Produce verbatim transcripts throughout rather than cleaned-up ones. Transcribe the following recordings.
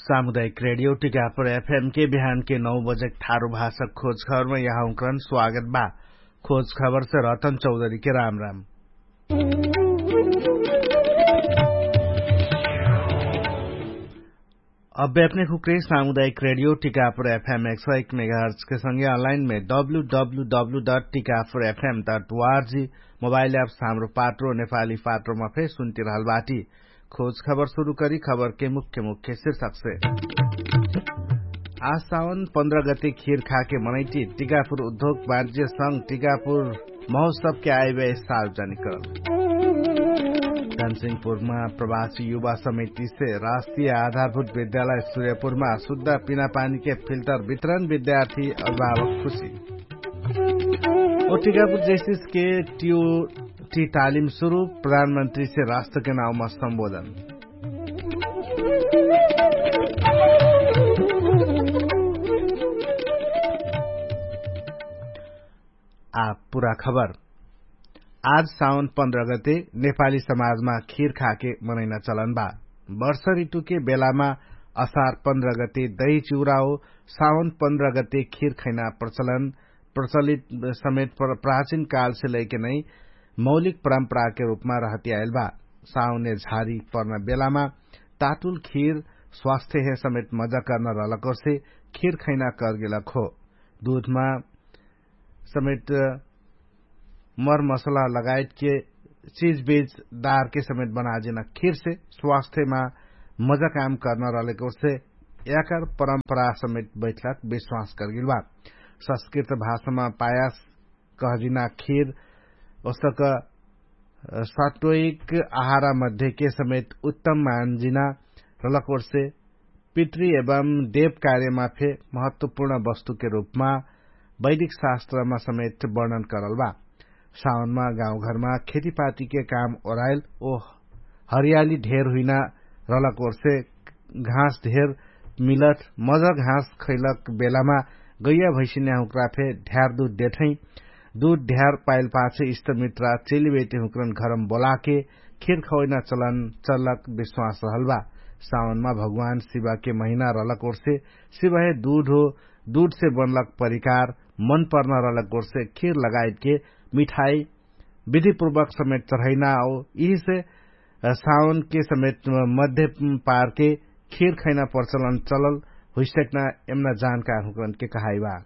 सामुदायिक radio Tikapur FM के बिहान के नौ बजे थारू भाषक खोज खबर में यहाँ उकरन स्वागत बा। खोज खबर से रतन चौधरी के राम राम। अब अपने खुकरे सामुदायिक रेडियो टीकापुर एफएम एक सौ एक मेगाहर्ट्ज के संगे ऑनलाइन में डब्लू डब्लू डब्लू डट टीकापुर एफएम डट ओआरजी मोबाइल ऐप हाम्रो पात्रो नेपाली पात्रोमा फे सुनती रहल बाटी। खोज खबर शुरू करी खबर के मुख्य मुख्य शीर्षक से। आज सावन पंद्रह गते खीर खाके मनैती टीकापुर उद्योग वाणिज्य संघ टीकापुर महोत्सव के आय व्यय सार्वजनिक। धनसिंहपुरमा प्रवासी युवा समिति से राष्ट्रीय आधारभूत विद्यालय सूर्यपुरमा शुद्ध पीना पानी के फिल्टर वितरण, विद्यार्थी अभिभावक खुशी। और टीकापुर जेसिस के टीओ टी तालिम शुरू, प्रधानमंत्री से राष्ट्र के नाम में संबोधन। आप पूरा खबर। आज साउन पंद्रह गते नेपाली समाज में खीर खाके मनैना चलन बा। वर्ष ऋतु के बेला में असार पंद्रह गते दही चिउरा हो, साउन पंद्रह गते खीर खैना प्रचलन प्रचलित समेत प्राचीन काल से लेके नहीं मौलिक परंपरा के रूप में रहती आयल बा। साउने झारी पर्न बेला में तातुल खीर स्वास्थ्य है समेत मजा करना रलको से खीर खैना कर गेलक हो। दूध में समेत मर मसला लगायत के चीज बीज दार के समेत बना जिना खीर से स्वास्थ्य में मजा काम करना रलेको से एकर परंपरा समेत बैठक विश्वास कर गिल बा। संस्कृत भाषा में पायास कहजिना खीर औसक सात्विक आहार मध्य के समेत उत्तम मानजिना रलकोर से पितृ एवं देव कार्य में फे महत्वपूर्ण वस्तु के रूप में वैदिक शास्त्र में समेत वर्णन करल बा। सावन में गांव घर में खेतीपाती के काम ओराइल ओ हरियाली ढेर हुईना रलकोर से घास ढेर मिलत मजा घास खैलक बेला में गैया भैंसी ने हुकरा फे ढ्यार दूध देठई दूध ढ्यार पाइल पाछे इष्ट मित्र चेली बेटी हुकरन घरम बोला के खीर खवैना चलन चलक विश्वास रहल बा। सावन में भगवान शिव के महीना रलक ओर से शिव है दूध हो, दूध से बनलक परिकार मन पर्न रलक ओर से खीर लगायत के मिठाई विधि पूर्वक समेत चढ़ैना हो। यही से सावन के समेत मध्य पार के खीर खैना प्रचलन चलल हुइसक्ना एमना जानकार हुकरन के कहाई बा।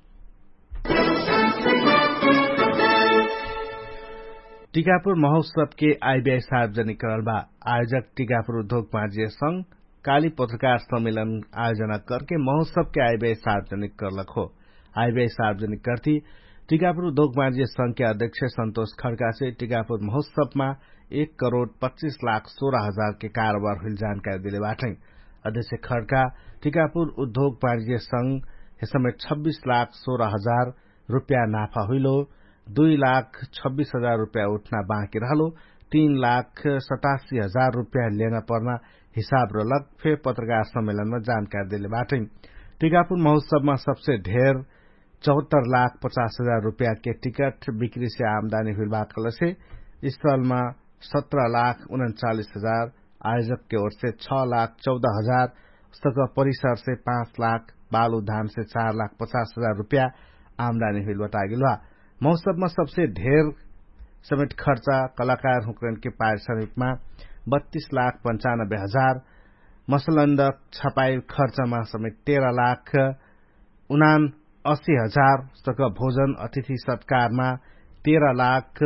टीकापुर महोत्सव के आय व्यय सार्वजनिक करल बा। आयोजक टीकापुर उद्योग वाणिज्य संघ काली पत्रकार सम्मेलन आयोजना करके महोत्सव के आय व्यय सार्वजनिक करलक हो। आय व्यय सार्वजनिक करती टीकापुर उद्योग वाणिज्य संघ के अध्यक्ष संतोष खड़का से टीकापुर महोत्सव में एक करोड़ पच्चीस लाख सोलह हजार के कारोबार हुई जानकारी दिले बाटे। अध्यक्ष खड़का टीकापुर उद्योग वाणिज्य संघ समेत छब्बीस लाख सोलह हजार रूपया नाफा हुइलो, दुई लाख छब्बीस हजार रूपया उठना बाँकी रहलो, तीन लाख सतासी हजार रूपया लेना पर्ना हिसाब रलक फे पत्रकार सम्मेलन में जानकारी दिले बाटे। टीकापुर महोत्सव में सबसे ढेर चौहत्तर लाख पचास हजार रूपया के टिकट बिक्री से आमदनी हुई बाकल से स्थल में सत्रह लाख उनचालीस हजार, आयोजक की ओर से छह लाख चौदह हजार, परिसर से पांच लाख, बालू धान से चार लाख पचास हजार रूपया आमदनी हुई बता गिलवा। महोत्सव में सबसे ढेर समेत खर्चा कलाकार हुकरन के पारिश्रमिक में बत्तीस लाख पंचानब्बे हजार, मसलंद छपाई खर्च में समेत तेरह लाख उनान अस्सी हजार, तक भोजन अतिथि सत्कार में तेरह लाख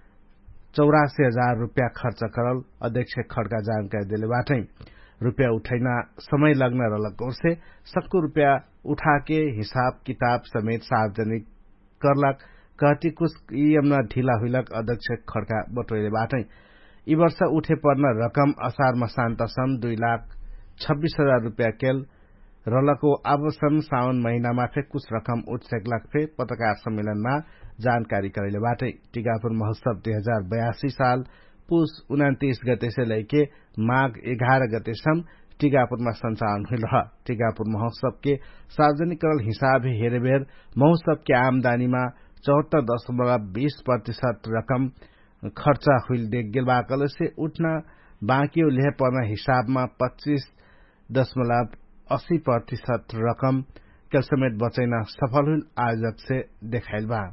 चौरासी हजार रूपया खर्च करल अध्यक्ष खड़का जानकारी दिले बाटे। रूपया उठैना समय लगना रलक ओर से सबको रूपया उठा के हिसाब किताब समेत सार्वजनिक करलक कहती कुछ यमना ढीला हुइलक अध्यक्ष खड़का बटोले बाटे। ई वर्ष उठे पर्न रकम असार मसान्तसम दुई लाख छब्बीस हजार रूपया केल रलको आवसन सावन महीना में फे कुछ रकम उठ सकलक फे पत्रकार सम्मेलन में जानकारी करेले बाटे। टीकापुर महोत्सव दुई हजार बयासी साल पुष उन्तीस गते से लेके माघ ग्यारह गते सम टीकापुर में संचालन हुई रहा। टीकापुर महोत्सव के सार्वजनिक करल हिसाब हेरेबेर महोत्सव के आमदनी में चौहत्तर दशमलव बीस प्रतिशत रकम खर्चा हुई देख गेल बाकल से उठना बाँकी लेह पर्न हिसाब में पच्चीस दशमलव अस्सी प्रतिशत रकम कैल्समेट बचैन सफल हुई आयोजक से देखाइल बा।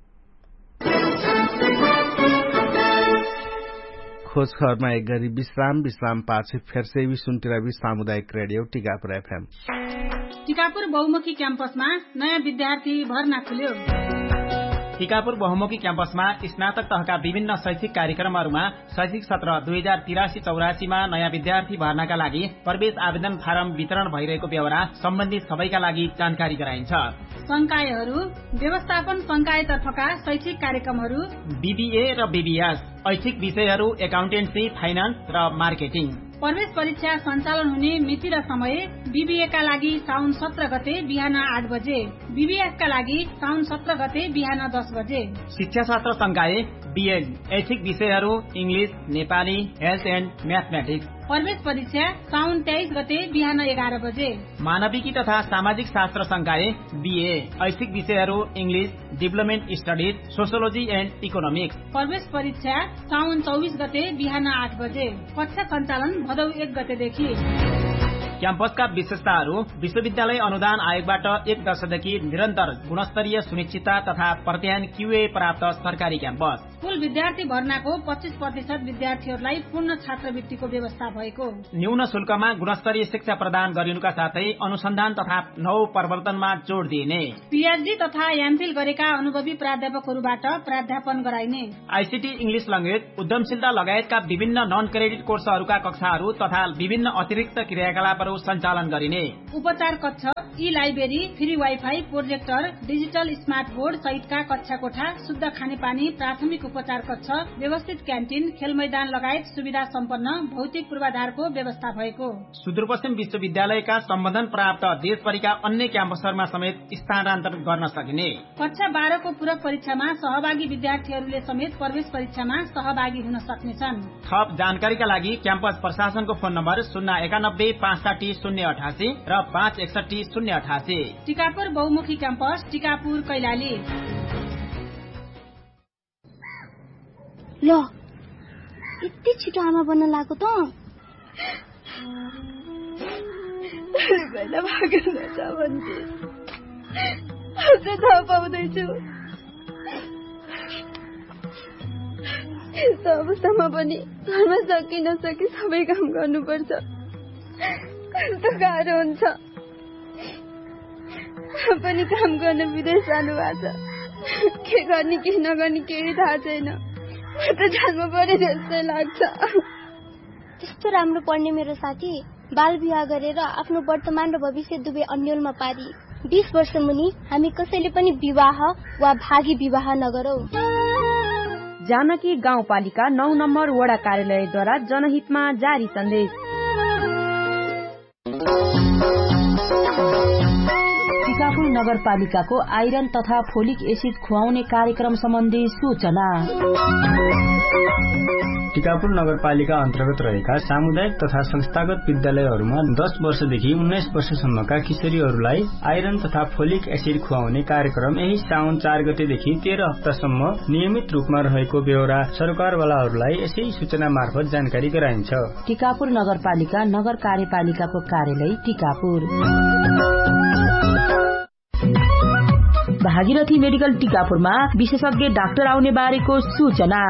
खोज खबरमा एक गरी विश्राम विश्राम पाछे फेर से भी सुनते रही सामुदायिक रेडियो टीकापुर एफएम। टीकापुर बहुमुखी क्याम्पसमा नयाँ विद्यार्थी भर्ना खुल्यो। टीकापुर बहुमुखी क्याम्पसमा स्नातक तहका विभिन्न शैक्षिक कार्यक्रमहरूमा शैक्षिक सत्र दुई हजार तिरासी चौरासीमा नयाँ विद्यार्थी भर्नाका लागि प्रवेश आवेदन फारम वितरण भइरहेको बेहोरा सम्बन्धित सबैका लागि जानकारी गराइन्छ। संकायहरू व्यवस्थापन संकायतर्फका शैक्षिक कार्यक्रमहरू बीबीए र बीबीएस, ऐच्छिक विषयहरू एकाउन्टेन्सी, फाइनान्स र मार्केटिङ। प्रवेश परीक्षा सञ्चालन हुने मिति र समय बीबीए का लागि साउन सत्र गते बिहान आठ बजे, बीबीएस का लागि साउन सत्र गते बिहान दस बजे। शिक्षा शास्त्र संकाय बीएड, ऐच्छिक विषयहरू English, Nepali, health and mathematics. प्रवेश परीक्षा साउन तेइस गते बिहान एघार बजे। मानविकी तथा सामाजिक शास्त्र संकाय बीए, ऐच्छिक विषयहरू English, development studies, sociology and economics. प्रवेश परीक्षा साउन चौबिस गते बिहान आठ बजे। कक्षा सञ्चालन भदौ एक गतेदेखि। क्याम्पसका विशेषताहरू विश्वविद्यालय अनुदान आयोगबाट एक वर्षदेखि निरन्तर गुणस्तरीय सुनिश्चितता तथा प्रत्यायन क्यूए प्राप्त सरकारी क्याम्पस। कुल विद्यार्थी भर्नाको पच्चीस प्रतिशत विद्यार्थीहरूलाई पूर्ण छात्रवृत्तिको व्यवस्था भएको। न्यून शुल्कमा गुणस्तरीय शिक्षा प्रदान गरिनुका साथै अनुसन्धान तथा नव प्रवर्तनमा जोड़ दिइने। पीएचडी तथा एमफिल गरेका अनुभवी प्राध्यापकहरूबाट प्राध्यापन गराइने। आईसीटी इंग्लिश ल्याङ्ग्वेज, उद्यमशीलता लगायतका विभिन्न नन क्रेडिट कोर्सहरूका कक्षाहरू तथा विभिन्न अतिरिक्त क्रियाकलापहरू सञ्चालन गरिने। उपचार कक्ष, ई library, free wifi, projector, digital smart board सहितका कक्षा कोठा, शुद्ध खानेपानी, प्राथमिक उपचार कक्ष, व्यवस्थित क्यान्टिन, खेल मैदान लगायत सुविधा सम्पन्न भौतिक पूर्वाधारको व्यवस्था भएको। सुदूरपश्चिम विश्वविद्यालयका सम्बन्धन प्राप्त देशभरिका अन्य क्याम्पसहरूमा समेत स्थानान्तरण गर्न सकिने। कक्षा बाह्रको पूरक परीक्षामा सहभागी विद्यार्थीहरूले समेत प्रवेश परीक्षामा सहभागी हुन सक्नेछन्। थप जानकारीका लागि क्याम्पस प्रशासनको फोन नम्बर शून्य एकानब्बे पाँच साठी शून्य अठासी र पाँच एकसठी शून्य अठासी। टीकापुर बहुमुखी क्याम्पस, टीकापुर, कैलाली। ल यति छिटो आमा बन्न लाग्यो त थाहा पाउँदैछु। यस्तो अवस्थामा पनि घरमा सकि नसकि सबै काम गर्नुपर्छ। कस्तो गाह्रो हुन्छ। पनि काम गर्न विदेश जानु भएको छ। के गर्ने के नगर्ने केही थाहा छैन। त जानु पर्यो जस्तै लाग्छ। त्यस्तो राम्रो पढ्ने मेरो साथी बाल विवाह गरेर आफ्नो वर्तमान र भविष्य दुवै अन्यलमा पारी बीस वर्ष मुनि हामी कसैले पनि विवाह वा भागी विवाह नगरौ। जानकी गाउँपालिका नौ नम्बर वडा कार्यालयद्वारा जनहितमा जारी सन्देश। टीकापुर नगरपालिकाको आइरन तथा फोलिक एसिड खुवाउने कार्यक्रम सम्बन्धी सूचना। टीकापुर नगरपालिका अन्तर्गत रहेका सामुदायिक तथा संस्थागत विद्यालयहरूमा दस वर्षदेखि उन्नाइस वर्षसम्मका किशोरीहरूलाई आइरन तथा फोलिक एसिड खुवाउने कार्यक्रम यही साउन चार गतेदेखि तेह्र हप्तासम्म नियमित रूपमा रहेको बेहोरा सरकारवालाहरूलाई यसै सूचना मार्फत जानकारी गराइन्छ। टीकापुर नगरपालिका नगर कार्यपालिकाको कार्यालय टीकापुर। भागीरथी मेडिकल टीकापुरमा विशेषज्ञ डाक्टर आउने बारेको सूचना।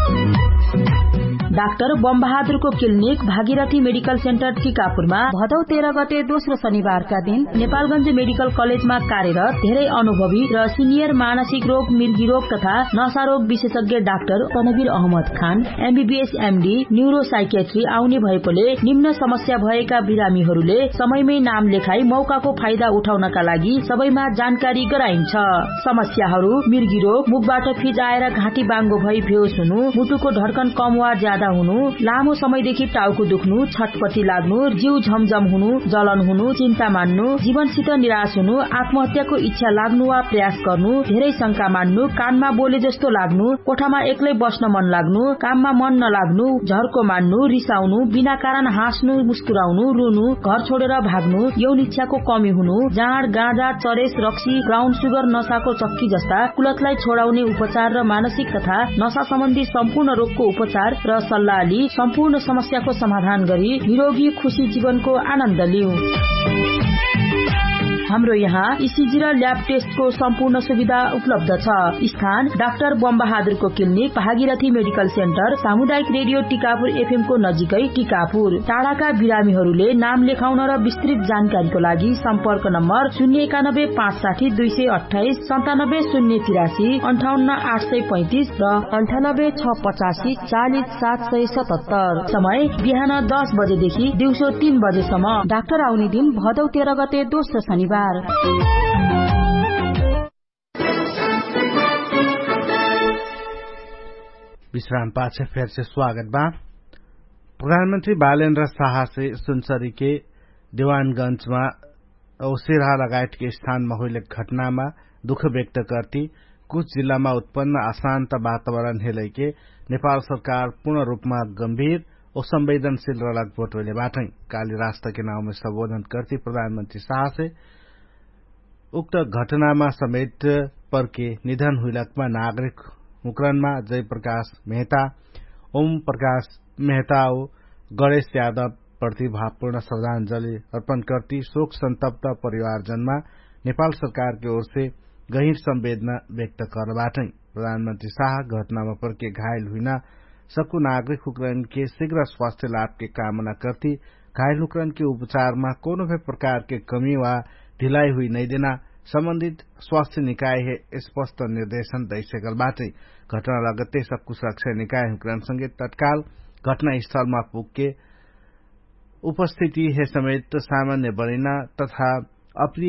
Doctor बमबहादुरको clinic Bhagirathi medical centre टीकापुरमा भदौ तेह्र गते दोस्रो शनिबारका दिन नेपालगञ्ज मेडिकल कलेजमा कार्यरत धेरै अनुभवी र सिनियर मानसिक रोग, मिर्गी रोग तथा नशा रोग विशेषज्ञ डाक्टर तनवीर अहमद खान एमबीबीएस एमडी न्यूरो साइकेट्री आउने भएकोले निम्न समस्या भएका बिरामीहरूले समयमै नाम लेखाई मौकाको फाइदा उठाउनका लागि सबैमा जानकारी गराइन्छ। समस्याहरू मिर्गी रोग, मुखबाट फिज आएर घाँटी बाङ्गो भई बेहोस हुनु, मुटुको धड्कन कम वा ज्यादा हुनु, लामो समयदेखि टाउको दुख्नु, छटपटी लाग्नु, जिउ झमझम हुनु, जलन हुनु, चिन्ता मान्नु, जीवनसित निराश हुनु, आत्महत्याको इच्छा लाग्नु वा प्रयास गर्नु, धेरै शंका मान्नु, कानमा बोले जस्तो लाग्नु, कोठामा एक्लै बस्न मन लाग्नु, काममा मन नलाग्नु, झर्को मान्नु, रिसाउनु, बिना कारण हाँस्नु, मुस्कुराउनु, रुनु, घर छोडेर भाग्नु, यौन इच्छाको कमी हुनु, जाँड, गाँजा, चरेस, रक्सी, ब्राउन सुगर, नशाको चक्की जस्ता कुलतलाई छोडाउने उपचार र मानसिक तथा नशा सम्बन्धी सम्पूर्ण रोगको उपचार र सल्लाह लिई सम्पूर्ण समस्याको समाधान गरी निरोगी खुशी जीवनको आनन्द लिऊ। हाम्रो यहाँ इसिजी र ल्याब टेस्टको सम्पूर्ण सुविधा उपलब्ध छ। स्थान doctor बमबहादुरको clinic, Bhagirathi medical centre, सामुदायिक रेडियो टिकापुर एफएम को नजिकै टिकापुर। टाढाका बिरामीहरूले नाम लेखाउन र विस्तृत जानकारीको लागि सम्पर्क नम्बर शून्य एकानब्बे पाँच साठी दुई सय अठाइस सन्तानब्बे शून्य तिरासी अन्ठाउन्न आठ सय पैंतिस र अन्ठानब्बे छ पचासी चालिस सात सय सतहत्तर। समय बिहान दस बजेदेखि दिउँसो तीन बजेसम्म। डाक्टर आउने दिन भदौ तेह्र गते दोस्रो शनिबार। विश्राम पाछे फिर से स्वागत बा। प्रधानमंत्री बालेन्द्र शाह से सुनसरी के दीवानगंज में औसेरा लगायत के स्थान में हुई घटना में दुख व्यक्त करती कुछ जिला में उत्पन्न अशांत वातावरण हेलै के नेपाल सरकार पूर्ण रूप में गंभीर और संवेदनशील रलक बोटोले बाटै काली राष्ट्र के नाम में संबोधन करती प्रधानमंत्री शाह से उक्त घटनामा समेत पर्के निधन हुइलकमा नागरिक हुक्रनमा जयप्रकाश मेहता, ओम प्रकाश मेहता ओ गणेश यादव प्रति भावपूर्ण श्रद्धांजलि अर्पण करती शोक संतप्त परिवारजनमा नेपाल सरकार की ओर से गहिर संवेदना व्यक्त करबाटै प्रधानमंत्री शाह घटनामा पर्के घायल हुइन सकू नागरिक हुक्रन के शीघ्र स्वास्थ्य लाभ के कामना करती घायल हुक्रन के उपचारमा कोनो भी प्रकार के कमी वा ढिलाई हुई नहीं देना सम्बन्धित स्वास्थ्य निकाय स्पष्ट निर्देशन दैसकलबाटै घटना लगत्तै सकू सुरक्षा निकाय हुक्रनसँगै तत्काल घटना स्थलमा पुगके उपस्थिति हे समेत सामान्य बनिन तथा अप्रिय